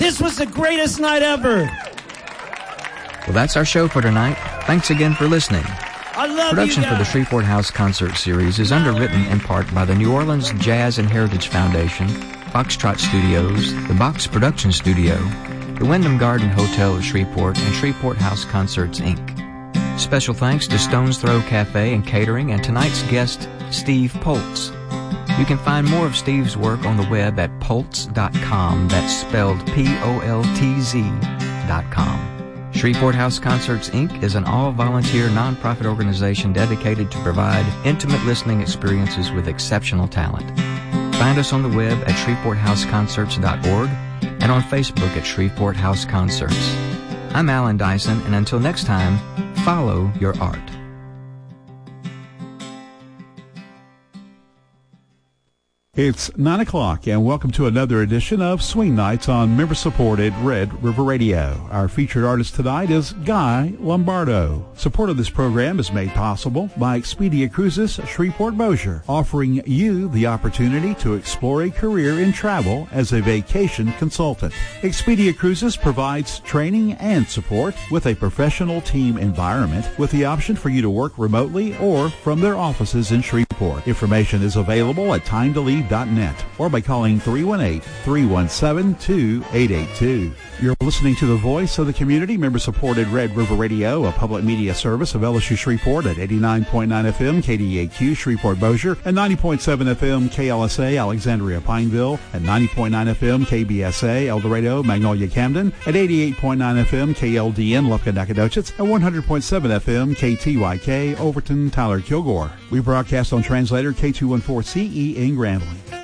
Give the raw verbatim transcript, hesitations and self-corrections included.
This was the greatest night ever. Well, that's our show for tonight. Thanks again for listening. I love Production you for the guys. Shreveport House Concert Series is underwritten in part by the New Orleans Jazz and Heritage Foundation, Foxtrot Studios, the Box Production Studio, the Wyndham Garden Hotel of Shreveport, and Shreveport House Concerts, Incorporated. Special thanks to Stone's Throw Cafe and Catering and tonight's guest, Steve Poltz. You can find more of Steve's work on the web at poltz dot com. That's spelled P O L T Z dot com. Shreveport House Concerts, Incorporated is an all-volunteer nonprofit organization dedicated to provide intimate listening experiences with exceptional talent. Find us on the web at shreveport house concerts dot org and on Facebook at Shreveport House Concerts. I'm Alan Dyson, and until next time, follow your art. It's nine o'clock, and welcome to another edition of Swing Nights on member-supported Red River Radio. Our featured artist tonight is Guy Lombardo. Support of this program is made possible by Expedia Cruises Shreveport Bossier, offering you the opportunity to explore a career in travel as a vacation consultant. Expedia Cruises provides training and support with a professional team environment with the option for you to work remotely or from their offices in Shreveport. Information is available at time to leave dot net or by calling three one eight, three one seven, two eight eight two. You're listening to the voice of the community, member-supported Red River Radio, a public media service of L S U Shreveport at eighty-nine point nine F M K D A Q Shreveport Bossier and ninety point seven F M K L S A Alexandria Pineville and ninety point nine F M K B S A El Dorado Magnolia Camden at eighty-eight point nine F M K L D N Lufkin Nacogdoches and one hundred point seven F M K T Y K Overton Tyler Kilgore. We broadcast on translator K two one four C E in Grambling.